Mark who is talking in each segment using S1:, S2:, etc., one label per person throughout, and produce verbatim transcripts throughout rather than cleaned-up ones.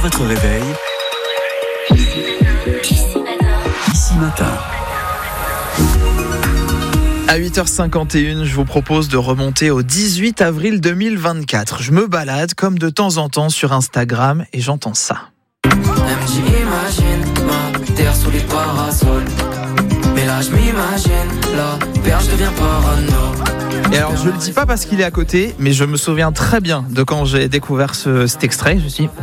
S1: Votre réveil. Ici Matin.
S2: À huit heures cinquante et une, je vous propose de remonter au dix-huit avril deux mille vingt-quatre. Je me balade comme de temps en temps sur Instagram et j'entends ça.
S3: Elle me dit imagine, ma terre sous les parasols. Mais là je m'imagine, la perche devient parano.
S2: Et alors je le dis pas parce qu'il est à côté, mais je me souviens très bien de quand j'ai découvert ce, cet extrait. Je me suis dit,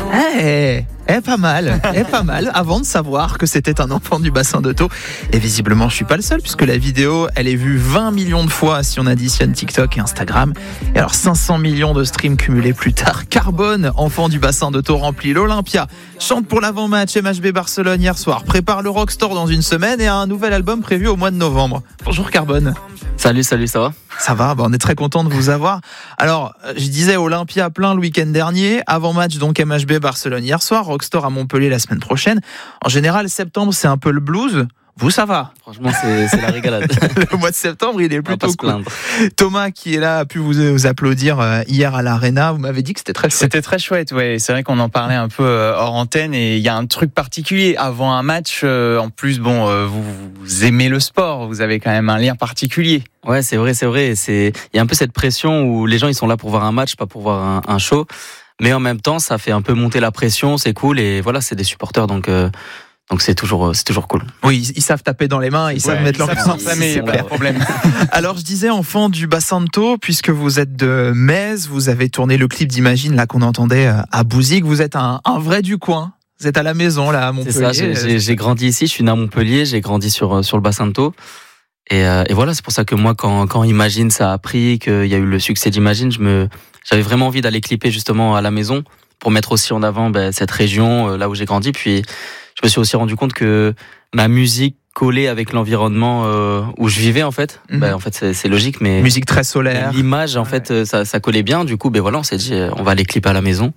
S2: eh, eh, pas mal, eh, pas mal, avant de savoir que c'était un enfant du bassin de Thau. Et visiblement, je suis pas le seul, puisque la vidéo, elle est vue vingt millions de fois si on additionne TikTok et Instagram. Et alors, cinq cents millions de streams cumulés plus tard. Carbone, enfant du bassin de Thau, remplit l'Olympia, chante pour l'avant-match M H B Barcelone hier soir, prépare le Rockstore dans une semaine et a un nouvel album prévu au mois de novembre. Bonjour Carbone.
S4: Salut, salut, ça va ?
S2: Ça va, bah on est très content de vous avoir. Alors, je disais Olympia plein le week-end dernier, avant-match donc M H B Barcelone hier soir, Rockstore à Montpellier la semaine prochaine. En général, septembre, c'est un peu le blues. Vous, ça va ?
S4: Franchement, c'est, c'est la régalade.
S2: Le mois de septembre, il est plutôt cool.
S4: Plaindre.
S2: Thomas, qui est là, a pu vous, vous applaudir hier à l'Arena. Vous m'avez dit que c'était très chouette.
S5: C'était très chouette, ouais. C'est vrai qu'on en parlait un peu hors antenne et il y a un truc particulier avant un match. En plus, bon, vous, vous aimez le sport, vous avez quand même un lien particulier.
S4: Ouais, c'est vrai, c'est vrai. C'est, il y a un peu cette pression où les gens ils sont là pour voir un match, pas pour voir un, un show. Mais en même temps, ça fait un peu monter la pression, c'est cool et voilà, c'est des supporters donc. Euh, Donc c'est toujours, c'est toujours cool.
S2: Oui, ils, ils savent taper dans les mains, ils ouais, savent mettre leur
S5: sang. Mais il n'y a pas de problème.
S2: Alors je disais enfant du bassin de Thau, puisque vous êtes de Metz, vous avez tourné le clip d'Imagine là qu'on entendait à Bouzic. Vous êtes un, un vrai du coin. Vous êtes à la maison là à Montpellier.
S4: C'est ça. J'ai, j'ai, j'ai grandi ici. Je suis né à Montpellier. J'ai grandi sur sur le bassin de Thau. Et, euh, et voilà, c'est pour ça que moi, quand quand Imagine ça a pris, qu'il y a eu le succès d'Imagine, je me, j'avais vraiment envie d'aller clipper justement à la maison pour mettre aussi en avant ben, cette région euh, là où j'ai grandi. Puis je me suis aussi rendu compte que ma musique collait avec l'environnement euh, où je vivais en fait. Mm-hmm. Ben, en fait, c'est, c'est logique, mais
S2: musique très solaire.
S4: L'image, en ouais. fait, ça, ça collait bien. Du coup, ben voilà, on s'est dit, on va aller clipper à la maison.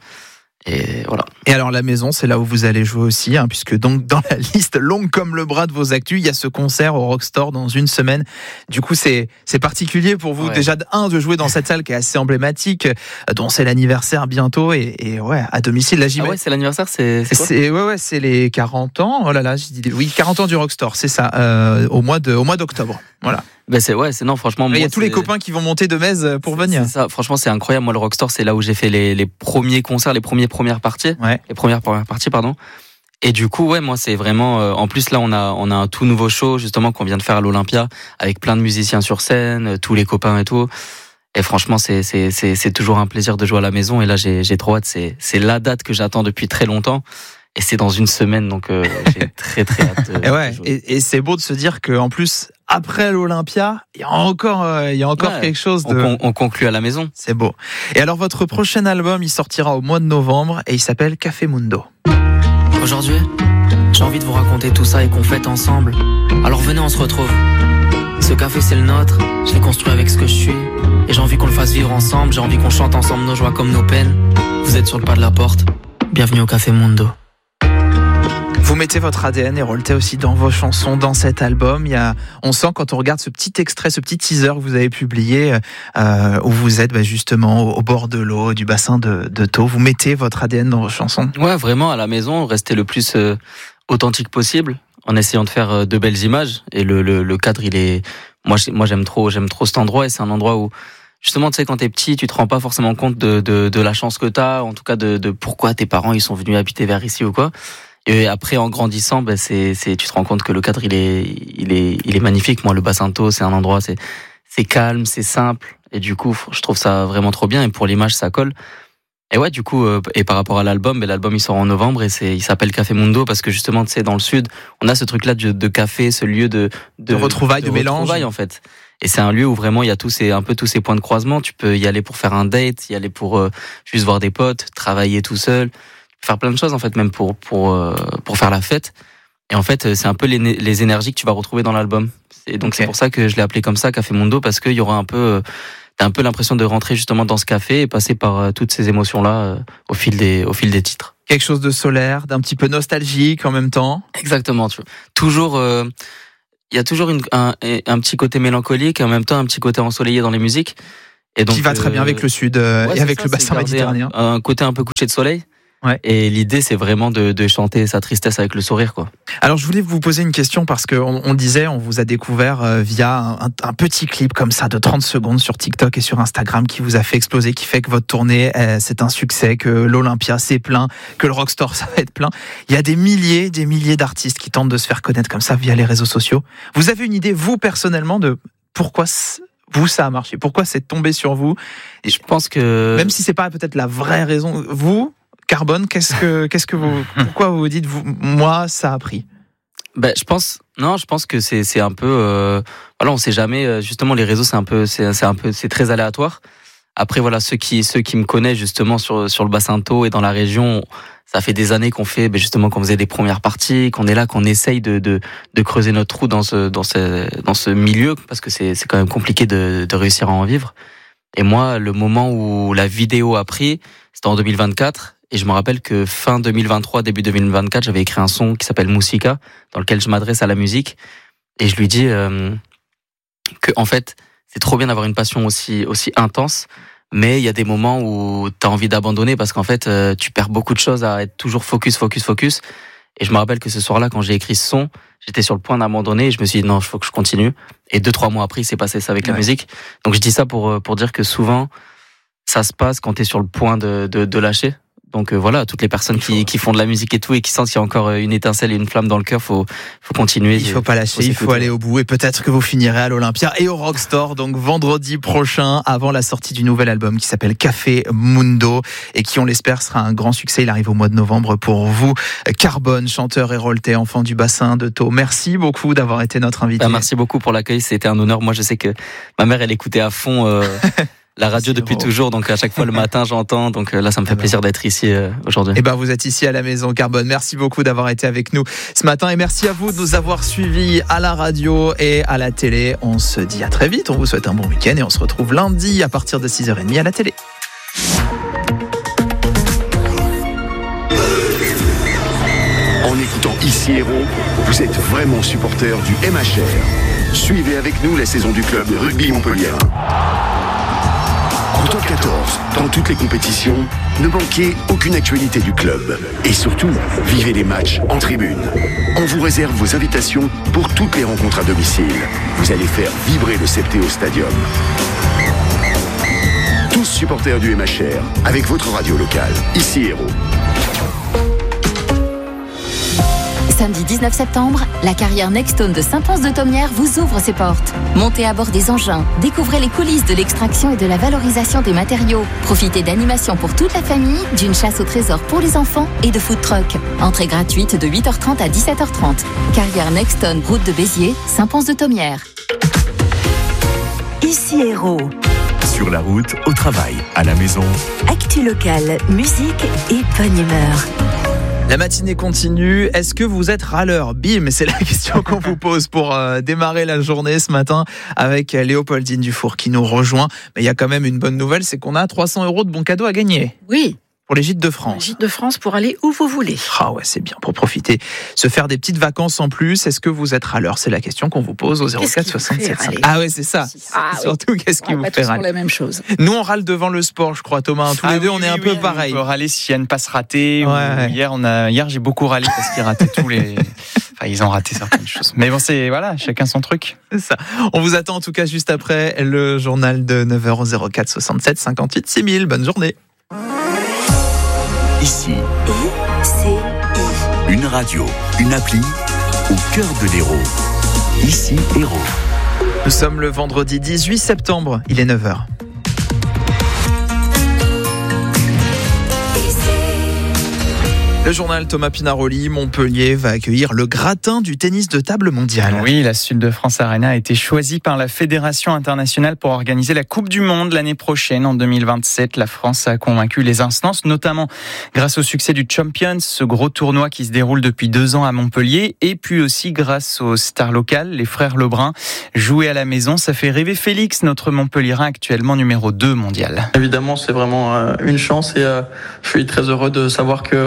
S4: Et voilà.
S2: Et alors la maison, c'est là où vous allez jouer aussi, hein, puisque donc dans la liste longue comme le bras de vos actus, il y a ce concert au Rockstore dans une semaine. Du coup, c'est c'est particulier pour vous ouais. déjà de un de jouer dans cette salle qui est assez emblématique, dont c'est l'anniversaire bientôt et, et ouais à domicile. Là, j'y
S4: ah
S2: vais.
S4: ouais, c'est l'anniversaire, c'est c'est, quoi
S2: c'est ouais ouais c'est les quarante ans. Oh là là, j'ai dit oui quarante ans du Rockstore, c'est ça, euh, au mois de au mois d'octobre. Voilà.
S4: Ben c'est ouais, c'est non franchement.
S2: Il y a tous
S4: c'est...
S2: les copains qui vont monter de Metz pour
S4: c'est,
S2: venir.
S4: C'est ça, franchement c'est incroyable. Moi le Rockstore c'est là où j'ai fait les les premiers concerts, les premières premières parties,
S2: ouais.
S4: les premières premières parties pardon. Et du coup ouais moi c'est vraiment. Euh, en plus là on a on a un tout nouveau show justement qu'on vient de faire à l'Olympia avec plein de musiciens sur scène, tous les copains et tout. Et franchement c'est c'est c'est c'est toujours un plaisir de jouer à la maison et là j'ai j'ai trop hâte. C'est c'est la date que j'attends depuis très longtemps. Et c'est dans une semaine, donc euh, j'ai très très hâte. Euh,
S2: et ouais, et, et c'est beau de se dire qu'en plus, après l'Olympia, il y a encore, euh, il y a encore ouais, quelque chose de...
S4: On, on conclut à la maison.
S2: C'est beau. Et alors, votre prochain album, il sortira au mois de novembre et il s'appelle Café Mundo.
S3: Aujourd'hui, j'ai envie de vous raconter tout ça et qu'on fête ensemble. Alors venez, on se retrouve. Ce café, c'est le nôtre. Je l'ai construit avec ce que je suis. Et j'ai envie qu'on le fasse vivre ensemble. J'ai envie qu'on chante ensemble nos joies comme nos peines. Vous êtes sur le pas de la porte. Bienvenue au Café Mundo.
S2: Vous mettez votre A D N et Rolté aussi dans vos chansons, dans cet album. Il y a, on sent quand on regarde ce petit extrait, ce petit teaser que vous avez publié, euh, où vous êtes bah, justement au, au bord de l'eau, du bassin de, de Thau. Vous mettez votre A D N dans vos chansons.
S4: Ouais, vraiment à la maison, rester le plus euh, authentique possible, en essayant de faire euh, de belles images. Et le, le, le cadre, il est, moi, moi j'aime trop, j'aime trop cet endroit. Et c'est un endroit où justement, tu sais, quand t'es petit, tu te rends pas forcément compte de, de, de la chance que t'as, en tout cas de, de pourquoi tes parents ils sont venus habiter vers ici ou quoi. Et après, en grandissant, ben c'est, c'est, tu te rends compte que le cadre, il est, il est, il est magnifique. Moi, le bassin de Thau, c'est un endroit, c'est, c'est calme, c'est simple. Et du coup, je trouve ça vraiment trop bien. Et pour l'image, ça colle. Et ouais, du coup, euh, et par rapport à l'album, ben l'album, il sort en novembre et c'est, il s'appelle Café Mundo parce que justement, tu sais, dans le sud, on a ce truc-là de, de café, ce lieu de,
S2: de, de retrouvailles, de, de mélange.
S4: Retrouvailles, en fait. Et c'est un lieu où vraiment, il y a tous ces, un peu tous ces points de croisement. Tu peux y aller pour faire un date, y aller pour euh, juste voir des potes, travailler tout seul. Faire plein de choses en fait, même pour pour euh, pour faire la fête. Et en fait, c'est un peu les, les énergies que tu vas retrouver dans l'album. Et donc okay. C'est pour ça que je l'ai appelé comme ça, Café Mundo, parce qu'il y aura un peu, t'as un peu l'impression de rentrer justement dans ce café et passer par euh, toutes ces émotions là euh, au fil des au fil des titres.
S2: Quelque chose de solaire, d'un petit peu nostalgique en même temps.
S4: Exactement. Tu vois. Toujours, il euh, y a toujours une, un un petit côté mélancolique et en même temps un petit côté ensoleillé dans les musiques.
S2: Et donc, qui va très bien avec le sud euh,
S4: ouais,
S2: et avec
S4: ça,
S2: le bassin méditerranéen.
S4: Un, un côté un peu couché de soleil.
S2: Ouais.
S4: Et l'idée, c'est vraiment de, de chanter sa tristesse avec le sourire, quoi.
S2: Alors, je voulais vous poser une question parce qu'on on disait, on vous a découvert euh, via un, un petit clip comme ça de trente secondes sur TikTok et sur Instagram qui vous a fait exploser, qui fait que votre tournée, euh, c'est un succès, que l'Olympia, c'est plein, que le Rockstore, ça va être plein. Il y a des milliers, des milliers d'artistes qui tentent de se faire connaître comme ça via les réseaux sociaux. Vous avez une idée, vous, personnellement, de pourquoi vous, ça a marché? Pourquoi c'est tombé sur vous? Et
S4: je pense que...
S2: Même si c'est pas peut-être la vraie raison, vous... Carbone, qu'est-ce que, qu'est-ce que vous, pourquoi vous vous dites, vous, moi, ça a pris?
S4: Ben, je pense, non, je pense que c'est, c'est un peu, euh, voilà, on sait jamais. Justement, les réseaux, c'est un peu, c'est, c'est un peu, c'est très aléatoire. Après, voilà, ceux qui, ceux qui me connaissent justement sur sur le bassin Thau et dans la région, ça fait des années qu'on fait, ben justement, qu'on faisait des premières parties, qu'on est là, qu'on essaye de de de creuser notre trou dans ce dans ce dans ce milieu, parce que c'est c'est quand même compliqué de de réussir à en vivre. Et moi, le moment où la vidéo a pris, c'était en deux mille vingt-quatre. Et je me rappelle que fin deux mille vingt-trois, début deux mille vingt-quatre, j'avais écrit un son qui s'appelle Moussika, dans lequel je m'adresse à la musique. Et je lui dis euh, que, en fait, c'est trop bien d'avoir une passion aussi, aussi intense, mais il y a des moments où t'as envie d'abandonner parce qu'en fait, euh, tu perds beaucoup de choses à être toujours focus, focus, focus. Et je me rappelle que ce soir-là, quand j'ai écrit ce son, j'étais sur le point d'abandonner et je me suis dit non, il faut que je continue. Et deux, trois mois après, il s'est passé ça avec ouais. la musique. Donc je dis ça pour, pour dire que souvent, ça se passe quand t'es sur le point de, de, de lâcher. Donc euh, voilà, toutes les personnes qui, qui font de la musique et tout et qui sentent qu'il y a encore une étincelle et une flamme dans le cœur, faut faut continuer.
S2: Il faut pas lâcher, faut il faut aller au bout et peut-être que vous finirez à l'Olympia et au Rockstore. Donc vendredi prochain, avant la sortie du nouvel album qui s'appelle Café Mundo et qui, on l'espère, sera un grand succès. Il arrive au mois de novembre pour vous. Carbone, chanteur héroltais, enfant du bassin de Thau. Merci beaucoup d'avoir été notre invité.
S4: Bah, merci beaucoup pour l'accueil, c'était un honneur. Moi, je sais que ma mère, elle écoutait à fond. Euh... La radio depuis drôle. Toujours, donc à chaque fois le matin j'entends, donc là ça me fait ben. plaisir d'être ici euh, aujourd'hui.
S2: Et ben vous êtes ici à la maison Carbone. Merci beaucoup d'avoir été avec nous ce matin et merci à vous de nous avoir suivis à la radio et à la télé. On se dit à très vite, on vous souhaite un bon week-end et on se retrouve lundi à partir de six heures trente à la télé.
S6: En écoutant Ici Héros, vous êtes vraiment supporter du M H R. Suivez avec nous la saison du club de rugby Montpellier. En top quatorze, dans toutes les compétitions, ne manquez aucune actualité du club. Et surtout, vivez les matchs en tribune. On vous réserve vos invitations pour toutes les rencontres à domicile. Vous allez faire vibrer le Septéo Stadium. Tous supporters du M H R, avec votre radio locale, Ici Héros.
S7: Samedi dix-neuf septembre, la carrière Nextone de Saint-Pons-de-Thomières vous ouvre ses portes. Montez à bord des engins, découvrez les coulisses de l'extraction et de la valorisation des matériaux. Profitez d'animations pour toute la famille, d'une chasse au trésor pour les enfants et de food truck. Entrée gratuite de huit heures trente à dix-sept heures trente. Carrière Nextone, route de Béziers, Saint-Pons-de-Thomières.
S1: Ici Héros.
S8: Sur la route, au travail, à la maison.
S1: Actu locale, musique et bonne humeur.
S2: La matinée continue. Est-ce que vous êtes râleur? Bim, c'est la question qu'on vous pose pour euh, démarrer la journée ce matin avec Léopoldine Dufour qui nous rejoint. Mais il y a quand même une bonne nouvelle, c'est qu'on a trois cents euros de bons cadeaux à gagner.
S9: Oui.
S2: Pour les Gîtes de France.
S9: Les Gîtes de France pour aller où vous voulez.
S2: Ah ouais, c'est bien pour profiter, se faire des petites vacances en plus. Est-ce que vous êtes râleur? C'est la question qu'on vous pose au zéro quatre soixante-sept.
S9: Ah
S2: ouais, c'est ça.
S9: Ah,
S2: surtout,
S9: oui.
S2: qu'est-ce qui
S9: on
S2: vous
S9: fait
S2: râler?
S9: C'est toujours la même chose.
S2: Nous, on râle devant le sport, je crois, Thomas. Tous
S5: ah,
S2: les deux,
S5: oui,
S2: on est
S5: oui,
S2: un
S5: oui,
S2: peu
S5: oui,
S2: pareil.
S5: On peut râler s'il y a une passe ratée.
S2: Ouais.
S5: Ou hier, on a, hier, j'ai beaucoup râlé parce qu'ils rataient tous les. Enfin, ils ont raté certaines choses. Mais bon, c'est voilà, chacun son truc.
S2: C'est ça. On vous attend en tout cas juste après le journal de neuf heures au zéro quatre soixante-sept cinquante-huit six mille. Bonne journée.
S8: Ici,
S1: I C I.
S8: une radio, une appli au cœur de l'Hérault. Ici Hérault.
S2: Nous sommes le vendredi dix-huit septembre, il est neuf heures. Le journal Thomas Pinaroli, Montpellier va accueillir le gratin du tennis de table mondial.
S5: Oui, la Sud de France Arena a été choisie par la Fédération internationale pour organiser la Coupe du Monde l'année prochaine, en deux mille vingt-sept. La France a convaincu les instances, notamment grâce au succès du Champions, ce gros tournoi qui se déroule depuis deux ans à Montpellier, et puis aussi grâce aux stars locales, les frères Lebrun. Jouer à la maison, ça fait rêver Félix, notre Montpellierin actuellement numéro deux mondial.
S10: Évidemment, c'est vraiment une chance et je suis très heureux de savoir que bah, on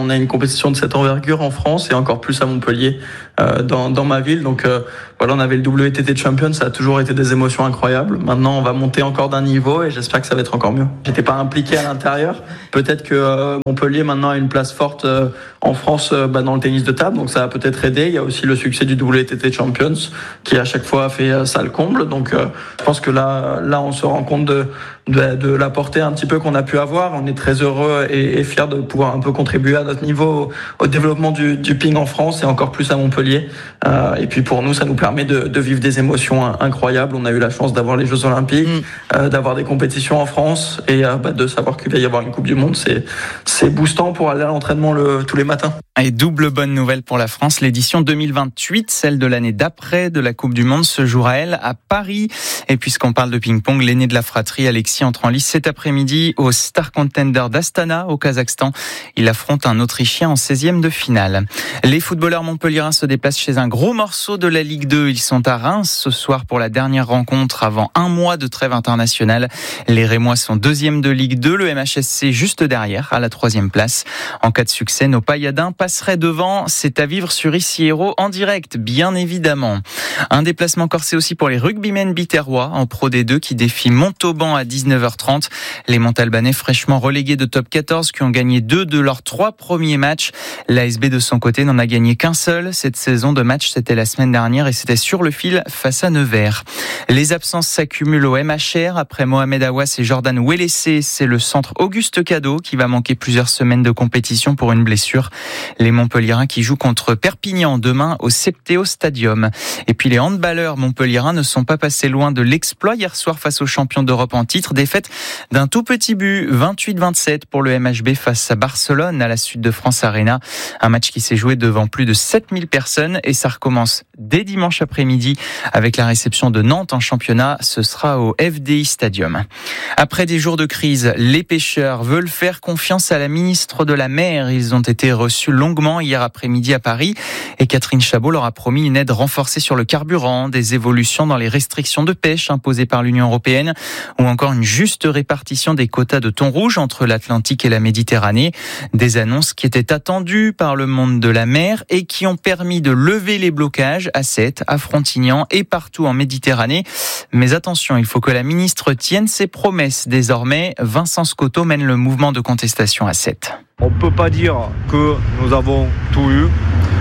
S10: on a une compétition de cette envergure en France et encore plus à Montpellier, euh, dans, dans ma ville. Donc euh, voilà, on avait le W T T Champions, ça a toujours été des émotions incroyables. Maintenant, on va monter encore d'un niveau et j'espère que ça va être encore mieux. J'étais pas impliqué à l'intérieur. Peut-être que euh, Montpellier maintenant a une place forte euh, en France euh, bah, dans le tennis de table, donc ça va peut-être aider. Il y a aussi le succès du W T T Champions qui à chaque fois fait euh, ça le comble. Donc euh, je pense que là, là, on se rend compte de de, de la portée un petit peu qu'on a pu avoir. On est très heureux et, et fiers de pouvoir un peu contribuer à notre niveau au, au développement du, du ping en France et encore plus à Montpellier. Euh, et puis pour nous, ça nous permet de, de vivre des émotions incroyables. On a eu la chance d'avoir les Jeux Olympiques, mmh. euh, d'avoir des compétitions en France et euh, bah, de savoir qu'il va y avoir une Coupe du Monde. C'est, c'est boostant pour aller à l'entraînement le, tous les matins.
S5: Et double bonne nouvelle pour la France, l'édition deux mille vingt-huit, celle de l'année d'après de la Coupe du Monde, se jouera elle à Paris. Et puisqu'on parle de ping-pong, l'aîné de la fratrie, Alexis, entre en lice cet après-midi au Star Contender d'Astana au Kazakhstan. Il affronte un Autrichien en seizième de finale. Les footballeurs montpelliérains se déplacent chez un gros morceau de la Ligue deux. Ils sont à Reims ce soir pour la dernière rencontre avant un mois de trêve internationale. Les Rémois sont deuxième de Ligue deux, le M H S C juste derrière à la troisième place. En cas de succès, nos Payadins passeraient devant. C'est à vivre sur Ici Héros en direct, bien évidemment. Un déplacement corsé aussi pour les rugbymen biterrois en Pro D deux qui défient Montauban à dix-neuf heures trente. Les Montalbanais fraîchement relégués de top quatorze qui ont gagné deux de leurs trois premiers matchs. L'A S B de son côté n'en a gagné qu'un seul. Cette saison de match, c'était la semaine dernière et c'était sur le fil face à Nevers. Les absences s'accumulent au M H R. Après Mohamed Awas et Jordan Wellessé, c'est le centre Auguste Cadeau qui va manquer plusieurs semaines de compétition pour une blessure. Les Montpelliérains qui jouent contre Perpignan demain au Septéo Stadium. Et puis les handballeurs montpelliérains ne sont pas passés loin de l'exploit hier soir face aux champions d'Europe en titre. Défaite d'un tout petit but, vingt-huit vingt-sept pour le M H B face à Barcelone à la Sud de France Arena. Un match qui s'est joué devant plus de sept mille personnes et ça recommence dès dimanche après-midi avec la réception de Nantes en championnat. Ce sera au F D I Stadium. Après des jours de crise, les pêcheurs veulent faire confiance à la ministre de la Mer. Ils ont été reçus longuement hier après-midi à Paris et Catherine Chabot leur a promis une aide renforcée sur le carburant, des évolutions dans les restrictions de pêche imposées par l'Union européenne ou encore une juste répartition des quotas de thon rouge entre l'Atlantique et la Méditerranée. Des annonces qui étaient attendues par le monde de la mer et qui ont permis de lever les blocages à Sète, à Frontignan et partout en Méditerranée. Mais attention, il faut que la ministre tienne ses promesses. Désormais, Vincent Scotto mène le mouvement de contestation à Sète.
S11: On ne peut pas dire que nous avons tout eu.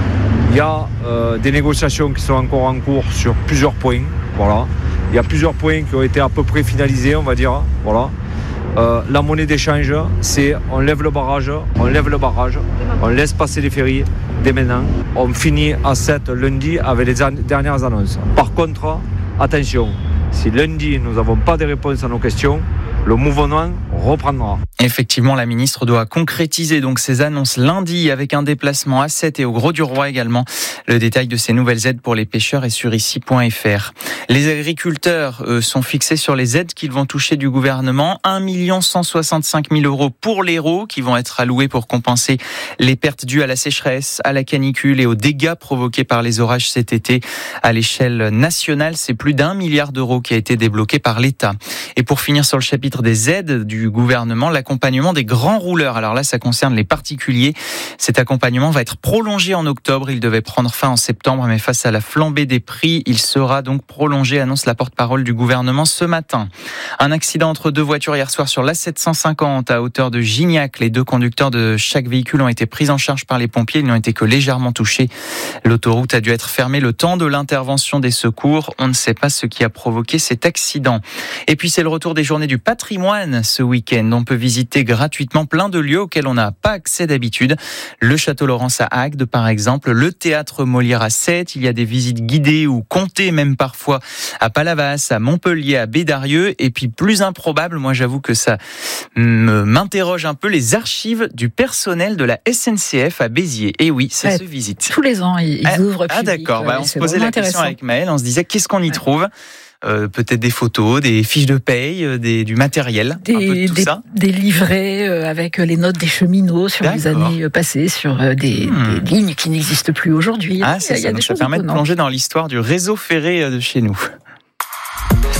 S11: Il y a euh, des négociations qui sont encore en cours sur plusieurs points. Voilà. Il y a plusieurs points qui ont été à peu près finalisés, on va dire. Voilà. Euh, la monnaie d'échange, c'est on lève le barrage, on lève le barrage, on laisse passer les ferries dès maintenant. On finit à sept lundi avec les dernières annonces. Par contre, attention, si lundi nous n'avons pas de réponses à nos questions, le mouvement reprendra.
S5: Effectivement, la ministre doit concrétiser donc ses annonces lundi avec un déplacement à Sète et au Gros-du-Roi également. Le détail de ces nouvelles aides pour les pêcheurs est sur ici point f r. Les agriculteurs eux, sont fixés sur les aides qu'ils vont toucher du gouvernement. un million cent soixante-cinq mille euros pour l'Hérault qui vont être alloués pour compenser les pertes dues à la sécheresse, à la canicule et aux dégâts provoqués par les orages cet été. À l'échelle nationale, c'est plus d'un milliard d'euros qui a été débloqué par l'État. Et pour finir sur le chapitre des aides du gouvernement, l'accompagnement des grands rouleurs. Alors là, ça concerne les particuliers. Cet accompagnement va être prolongé en octobre. Il devait prendre fin en septembre, mais face à la flambée des prix, il sera donc prolongé, annonce la porte-parole du gouvernement ce matin. Un accident entre deux voitures hier soir sur l'A sept cent cinquante à hauteur de Gignac. Les deux conducteurs de chaque véhicule ont été pris en charge par les pompiers. Ils n'ont été que légèrement touchés. L'autoroute a dû être fermée le temps de l'intervention des secours. On ne sait pas ce qui a provoqué cet accident. Et puis c'est le retour des journées du patrimoine ce week-end. On peut visiter gratuitement plein de lieux auxquels on n'a pas accès d'habitude. Le Château Laurence à Agde, par exemple, le Théâtre Molière à Sète. Il y a des visites guidées ou comptées même parfois à Palavas, à Montpellier, à Bédarieux. Et puis plus improbable, moi j'avoue que ça m'interroge un peu, les archives du personnel de la S N C F à Béziers. Et oui, ça ouais, se visite.
S9: Tous les ans, ils ah, ouvrent.
S5: Ah d'accord, bah, on se posait la question avec Maëlle, on se disait qu'est-ce qu'on y ouais. trouve Euh, peut-être des photos, des fiches de paye, des, du matériel,
S9: des,
S5: un peu de tout
S9: des,
S5: ça.
S9: Des livrets euh, avec les notes des cheminots sur D'accord. les années passées, sur euh, des, hmm. des lignes qui n'existent plus aujourd'hui.
S5: Ah, c'est ça, ça permet étonnantes. de plonger dans l'histoire du réseau ferré de chez nous.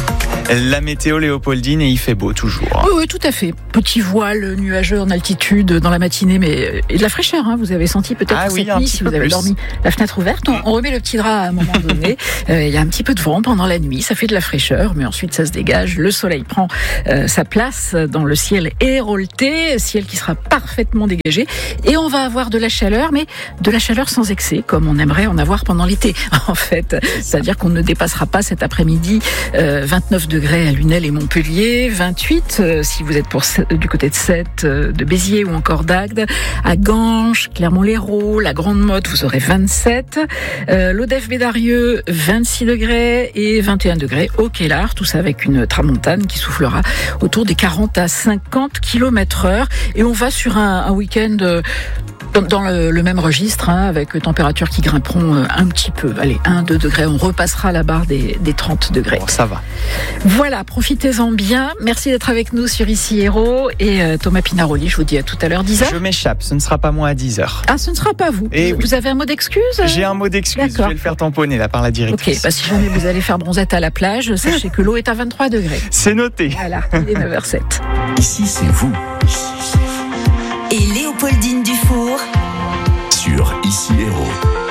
S5: La météo, Léopoldine, et il fait beau toujours.
S9: Oui, oui, tout à fait. Petit voile nuageux en altitude dans la matinée, mais et de la fraîcheur. Hein, vous avez senti peut-être
S5: ah,
S9: cette
S5: oui,
S9: nuit si vous avez
S5: plus.
S9: dormi la fenêtre ouverte. On, on remet le petit drap à un moment donné. Euh, il y a un petit peu de vent pendant la nuit, ça fait de la fraîcheur, mais ensuite ça se dégage. Le soleil prend euh, sa place dans le ciel érolté, ciel qui sera parfaitement dégagé, et on va avoir de la chaleur, mais de la chaleur sans excès, comme on aimerait en avoir pendant l'été. En fait, c'est-à-dire qu'on ne dépassera pas cet après-midi euh, vingt-neuf degrés à Lunel et Montpellier, vingt-huit euh, si vous êtes pour, du côté de Sète, euh, de Béziers ou encore d'Agde, à Ganges, Clermont-Lérault, la Grande Motte, vous aurez vingt-sept, euh, l'Odève-Bédarieux, vingt-six degrés et vingt et un degrés au Quélard, tout ça avec une tramontane qui soufflera autour des quarante à cinquante kilomètres heure, et on va sur un, un week-end euh, dans le, le même registre, hein, avec températures qui grimperont un petit peu. Allez, un à deux degrés, on repassera la barre des, des trente degrés.
S5: Bon, ça va.
S9: Voilà, profitez-en bien. Merci d'être avec nous sur Ici Héros. Et euh, Thomas Pinaroli, je vous dis à tout à l'heure, dix heures.
S5: Je m'échappe, ce ne sera pas moi à dix heures.
S9: Ah, ce ne sera pas vous.
S5: Et
S9: vous,
S5: oui.
S9: vous avez un mot d'excuse ?
S5: J'ai un mot d'excuse,
S9: D'accord.
S5: je vais le faire tamponner là par la directrice.
S9: Ok, bah, si jamais vous allez faire bronzette à la plage, sachez que l'eau est à vingt-trois degrés.
S5: C'est noté.
S9: Voilà, il est neuf heures sept.
S8: Ici, c'est vous.
S1: Et Léopoldine Dufour
S8: Sur Ici Héros.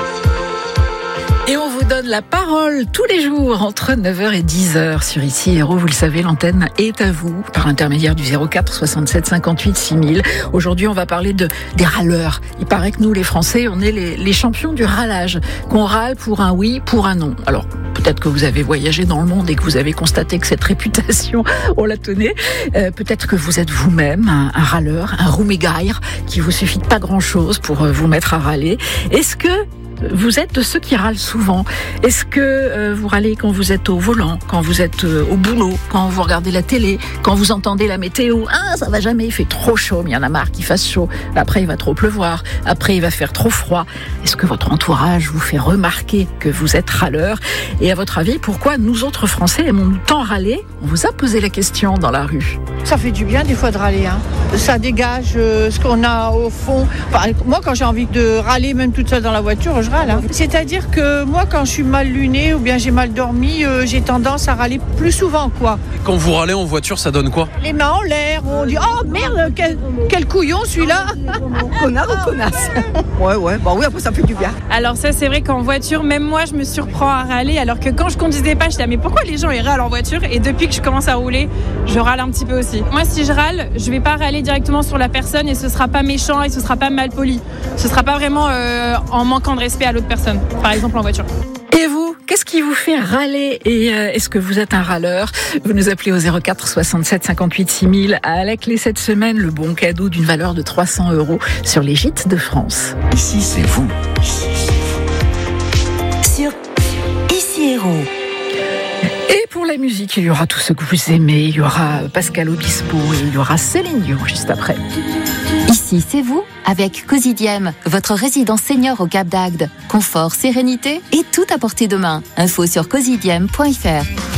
S9: Et on vous donne la parole tous les jours entre neuf heures et dix heures sur Ici Héros. Vous le savez, l'antenne est à vous par l'intermédiaire du zéro quatre soixante-sept cinquante-huit six mille. Aujourd'hui, on va parler de, des râleurs. Il paraît que nous, les Français, on est les, les champions du râlage. Qu'on râle pour un oui, pour un non. Alors, peut-être que vous avez voyagé dans le monde et que vous avez constaté que cette réputation, on la tenait. Euh, peut-être que vous êtes vous-même un, un râleur, un roumégaire, qui vous suffit de pas grand-chose pour euh, vous mettre à râler. Est-ce que vous êtes de ceux qui râlent souvent? Est-ce que euh, vous râlez quand vous êtes au volant, quand vous êtes euh, au boulot, quand vous regardez la télé, quand vous entendez la météo? Ah, ça va jamais, il fait trop chaud, mais il y en a marre qu'il fasse chaud. Après, il va trop pleuvoir. Après, il va faire trop froid. Est-ce que votre entourage vous fait remarquer que vous êtes râleur? Et à votre avis, pourquoi nous autres Français aimons-nous tant râler? On vous a posé la question dans la rue.
S12: Ça fait du bien des fois de râler, hein. Ça dégage euh, ce qu'on a au fond. Enfin, moi, quand j'ai envie de râler, même toute seule dans la voiture, je râle. Hein. C'est-à-dire que moi, quand je suis mal lunée ou bien j'ai mal dormi, euh, j'ai tendance à râler plus souvent, quoi.
S13: Quand vous râlez en voiture, ça donne quoi?
S12: Les mains en l'air, on dit oh merde, quel, quel couillon celui-là.
S14: Connard ou connasse? Ouais, ouais, bah oui, après ça fait du bien.
S15: Alors ça, c'est vrai qu'en voiture, même moi, je me surprends à râler, alors que quand je conduisais pas, je disais mais pourquoi les gens ils râlent en voiture? Et depuis que je commence à rouler, je râle un petit peu aussi. Moi, si je râle, je vais pas râler directement sur la personne et ce sera pas méchant et ce sera pas mal poli. Ce sera pas vraiment euh, en manquant de respect à l'autre personne, par exemple en voiture.
S9: Et vous, qu'est-ce qui vous fait râler? Et euh, est-ce que vous êtes un râleur? Vous nous appelez au zéro quatre soixante-sept cinquante-huit six mille. À la clé cette semaine, le bon cadeau d'une valeur de trois cents euros sur les gîtes de France.
S8: Ici, c'est vous.
S1: sur Ici Héros.
S9: Et pour la musique, il y aura tout ce que vous aimez. Il y aura Pascal Obispo et il y aura Céline Dion juste après.
S7: Ici, c'est vous, avec Cosidiem, votre résidence senior au Cap d'Agde. Confort, sérénité et tout à portée de main. Info sur cosidiem point f r.